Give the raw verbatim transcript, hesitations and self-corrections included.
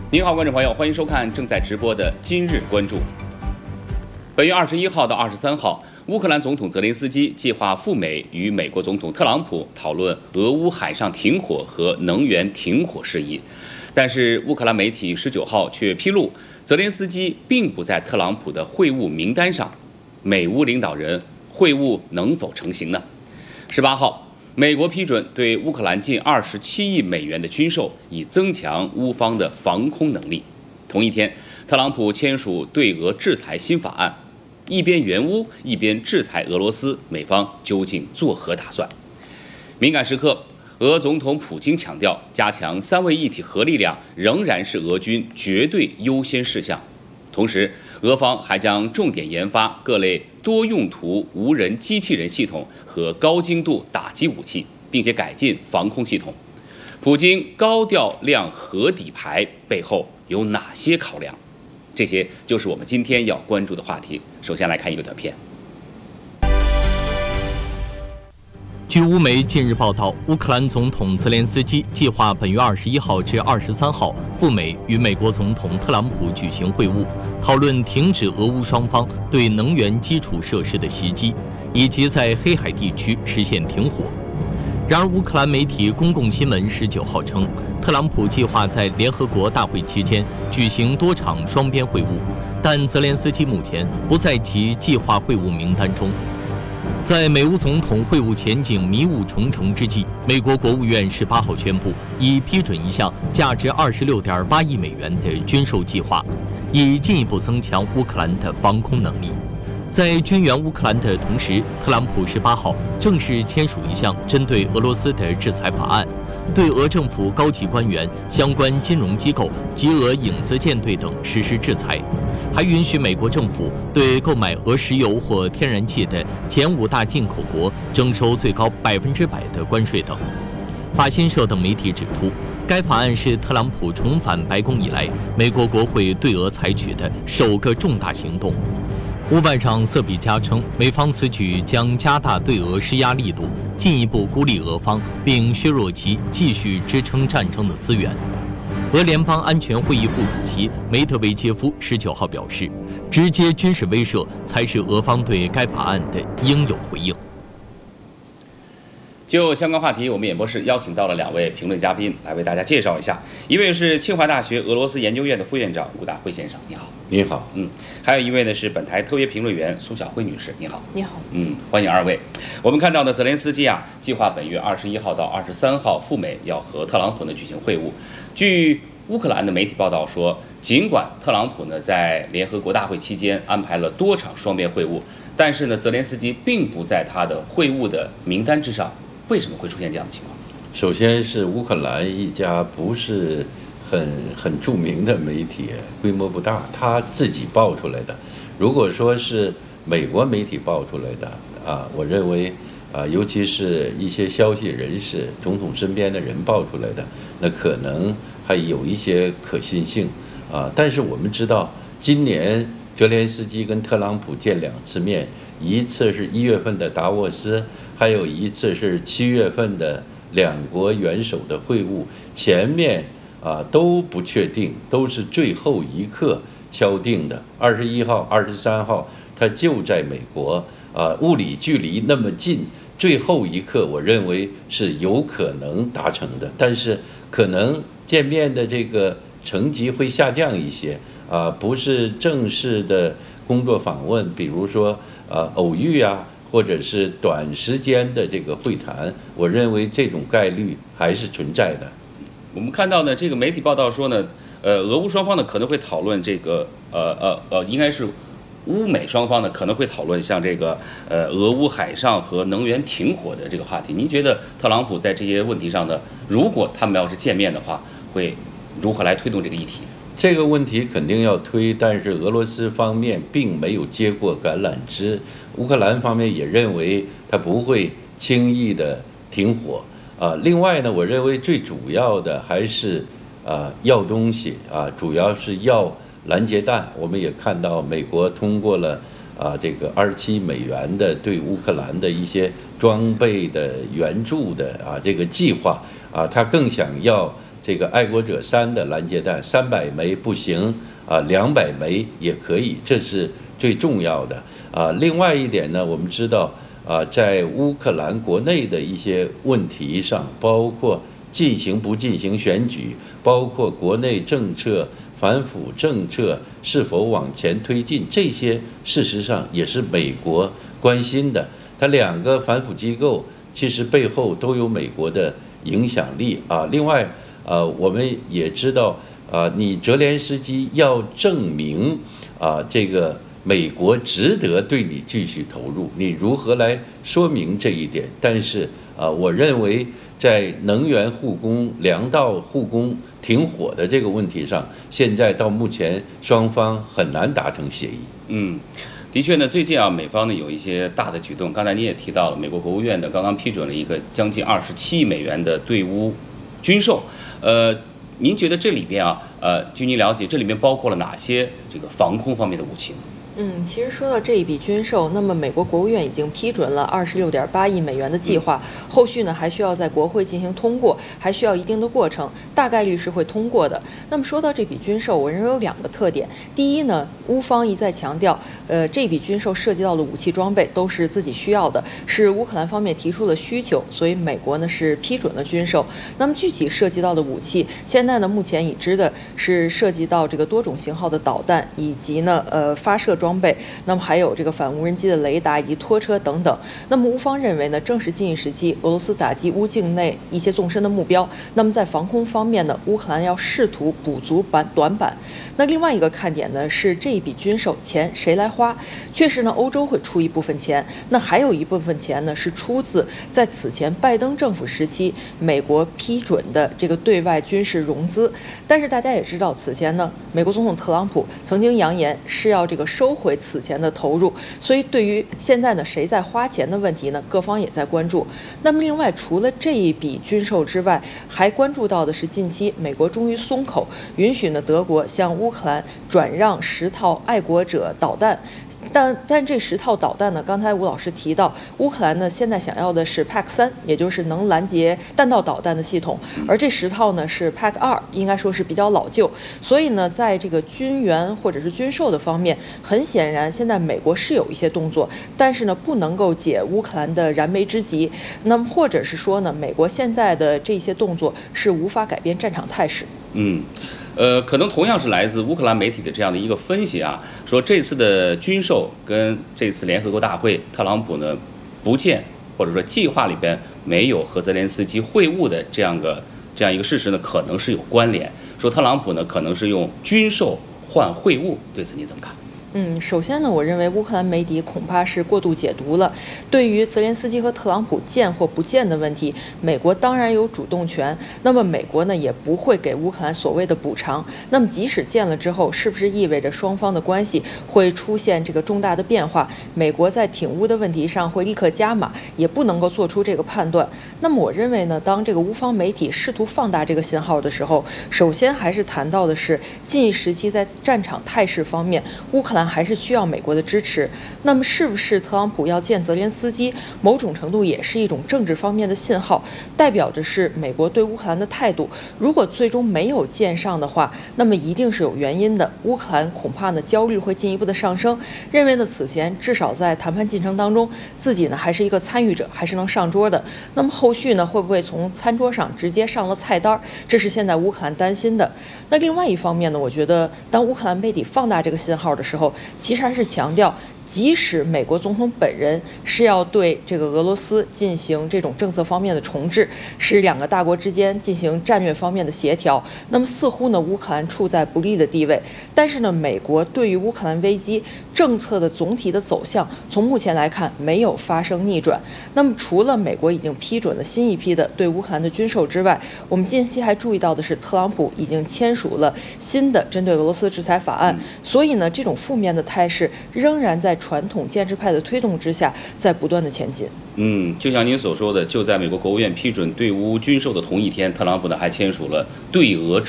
您好，观众朋友，欢迎收看正在直播的《今日关注》。本月二十一号到二十三号，乌克兰总统泽连斯基计划赴美与美国总统特朗普讨论俄乌海上停火和能源停火事宜。但是，乌克兰媒体十九号却披露，泽连斯基并不在特朗普的会晤名单上。美乌领导人会晤能否成行呢？十八号。美国批准对乌克兰近二十七亿美元的军售，以增强乌方的防空能力。同一天，特朗普签署对俄制裁新法案，一边援乌，一边制裁俄罗斯，美方究竟作何打算？敏感时刻，俄总统普京强调，加强三位一体核力量仍然是俄军绝对优先事项。同时，俄方还将重点研发各类多用途无人机器人系统和高精度打击武器，并且改进防空系统。普京高调亮核底牌背后有哪些考量？这些就是我们今天要关注的话题。首先来看一个短片。 据乌媒近日报道，乌克兰总统泽连斯基计划本月二十一号至二十三号赴美与美国总统特朗普举行会晤，讨论停止俄乌双方对能源基础设施的袭击，以及在黑海地区实现停火。然而，乌克兰媒体公共新闻十九号称，特朗普计划在联合国大会期间举行多场双边会晤，但泽连斯基目前不在其计划会晤名单中。在美乌总统会晤前景迷雾重重之际，美国国务院十八号宣布，已批准一项价值二十六点八亿美元的军售计划，以进一步增强乌克兰的防空能力。在军援乌克兰的同时，特朗普十八号正式签署一项针对俄罗斯的制裁法案，对俄政府高级官员、相关金融机构及俄影子舰队等实施制裁。还允许美国政府对购买俄石油或天然气的前五大进口国征收最高百分之百的关税等。法新社等媒体指出，该法案是特朗普重返白宫以来，美国国会对俄采取的首个重大行动。乌外长瑟比加称，美方此举将加大对俄施压力度，进一步孤立俄方，并削弱其继续支撑战争的资源。俄联邦安全会议副主席梅德韦杰夫十九号表示，直接军事威慑才是俄方对该法案的应有回应。 就相关话题，我们演播室邀请到了两位评论嘉宾来为大家介绍一下。一位是清华大学俄罗斯研究院的副院长吴大辉先生，你好。 你好。 嗯，还有一位呢是本台特约评论员苏晓辉女士，你好。 你好。 嗯，欢迎二位。我们看到呢，泽连斯基啊，计划本月二十一号到二十三号赴美，要和特朗普呢举行会晤。据乌克兰的媒体报道说，尽管特朗普呢在联合国大会期间安排了多场双边会晤，但是呢，泽连斯基并不在他的会晤的名单之上。为什么会出现这样的情况？ 首先是乌克兰一家不是很很著名的媒体，规模不大，他自己爆出来的。如果说是美国媒体爆出来的啊，我认为啊，尤其是一些消息人士、总统身边的人爆出来的，那可能还有一些可信性啊。但是我们知道，今年泽连斯基跟特朗普见两次面，一次是一月份的达沃斯，还有一次是七月份的两国元首的会晤，前面啊都不确定，都是最后一刻敲定的。二十一号、二十三号，他就在美国啊，物理距离那么近，最后一刻我认为是有可能达成的，但是可能见面的这个层级会下降一些啊，不是正式的工作访问，比如说啊偶遇啊。或者是短时间的这个会谈，我认为这种概率还是存在的。 我们看到呢，这个媒体报道说呢，呃，俄乌双方呢可能会讨论这个，呃呃呃，应该是乌美双方呢可能会讨论像这个，呃，俄乌海上和能源停火的这个话题。您觉得特朗普在这些问题上呢，如果他们要是见面的话，会如何来推动这个议题？ 这个问题肯定要推，但是俄罗斯方面并没有接过橄榄枝，乌克兰方面也认为他不会轻易的停火啊。另外呢，我认为最主要的还是啊要东西啊，主要是要拦截弹。我们也看到美国通过了啊这个二十七美元的对乌克兰的一些装备的援助的啊这个计划啊，他更想要这这个爱国者三的拦截弹，三百枚不行啊，两百枚也可以，这是最重要的啊。另外一点呢，我们知道啊，在乌克兰国内的一些问题上，包括进行不进行选举，包括国内政策、反腐政策是否往前推进，这些事实上也是美国关心的。它两个反腐机构其实背后都有美国的影响力啊。另外，呃，我们也知道，啊，你泽连斯基要证明啊，这个美国值得对你继续投入，你如何来说明这一点？但是啊，我认为在能源护工、粮道护工停火的这个问题上，现在到目前双方很难达成协议。 嗯。的确呢，最近啊，美方呢有一些大的举动。刚才你也提到了，美国国务院呢刚刚批准了一个将近二十七亿美元的对乌军售。呃，您觉得这里边啊，呃，据您了解，这里面包括了哪些这个防空方面的武器呢？ 嗯，其实说到这一笔军售，那么美国国务院已经批准了二十六点八亿美元的计划，后续呢还需要在国会进行通过，还需要一定的过程，大概率是会通过的。那么说到这笔军售，我认为有两个特点。第一呢，乌方一再强调，呃，这笔军售涉及到的武器装备都是自己需要的，是乌克兰方面提出的需求，所以美国呢是批准了军售。那么具体涉及到的武器，现在呢目前已知的是涉及到这个多种型号的导弹，以及呢呃发射装备，那么还有这个反无人机的雷达以及拖车等等。那么乌方认为呢，正是近一时期俄罗斯打击乌境内一些纵深的目标。那么在防空方面呢，乌克兰要试图补足板短板。那另外一个看点呢是这一笔军售钱谁来花？确实呢，欧洲会出一部分钱，那还有一部分钱呢是出自在此前拜登政府时期美国批准的这个对外军事融资。但是大家也知道，此前呢，美国总统特朗普曾经扬言是要这个收回此前的投入，所以对于现在呢谁在花钱的问题呢，各方也在关注。那么另外除了这一笔军售之外，还关注到的是近期美国终于松口，允许呢德国向乌克兰转让十套爱国者导弹。但但这十套导弹呢，刚才吴老师提到，乌克兰呢现在想要的是 P A C 三，也就是能拦截弹道导弹的系统，而这十套呢是 P A C 二，应该说是比较老旧。所以呢，在这个军援或者是军售的方面，很显然现在美国是有一些动作，但是呢不能够解乌克兰的燃眉之急。那么或者是说呢，美国现在的这些动作是无法改变战场态势。 嗯。呃，可能同样是来自乌克兰媒体的这样的一个分析啊，说这次的军售跟这次联合国大会，特朗普呢不见或者说计划里边没有和泽连斯基会晤的这样个这样一个事实呢，可能是有关联。说特朗普呢可能是用军售换会晤，对此你怎么看？ 嗯，首先呢，我认为乌克兰媒体恐怕是过度解读了。对于泽连斯基和特朗普见或不见的问题，美国当然有主动权。那么美国呢，也不会给乌克兰所谓的补偿。那么即使见了之后，是不是意味着双方的关系会出现这个重大的变化？美国在挺乌的问题上会立刻加码，也不能够做出这个判断。那么我认为呢，当这个乌方媒体试图放大这个信号的时候，首先还是谈到的是近一时期在战场态势方面，乌克兰还是需要美国的支持。那么是不是特朗普要见泽连斯基，某种程度也是一种政治方面的信号，代表着是美国对乌克兰的态度。如果最终没有见上的话，那么一定是有原因的。乌克兰恐怕呢焦虑会进一步的上升，认为呢此前至少在谈判进程当中，自己呢还是一个参与者，还是能上桌的。那么后续呢会不会从餐桌上直接上了菜单？这是现在乌克兰担心的。那另外一方面呢，我觉得当乌克兰媒体放大这个信号的时候，其实还是强调，即使美国总统本人是要对这个俄罗斯进行这种政策方面的重置，使两个大国之间进行战略方面的协调，那么似乎呢乌克兰处在不利的地位。但是呢，美国对于乌克兰危机政策的总体的走向，从目前来看没有发生逆转。那么除了美国已经批准了新一批的对乌克兰的军售之外，我们近期还注意到的是，特朗普已经签署了新的针对俄罗斯制裁法案。所以呢，这种负面的态势仍然在传统建制派的推动之下，在不断的前进。 嗯，就像您所说的，就在美国国务院批准对乌军售的同一天，特朗普呢还签署了对俄制